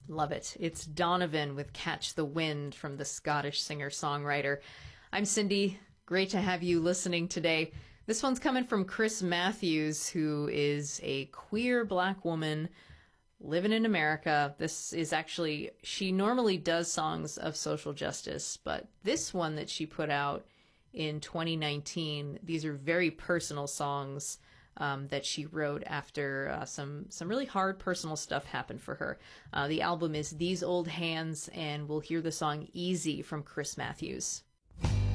Love it. It's Donovan with Catch the Wind from the Scottish singer-songwriter. I'm Cindy. Great to have you listening today. This one's coming from Chris Matthews, who is a queer black woman living in America. This is actually, she normally does songs of social justice, but this one that she put out in 2019, these are very personal songs that she wrote after some really hard personal stuff happened for her. The album is These Old Hands, and we'll hear the song Easy from Chris Matthews.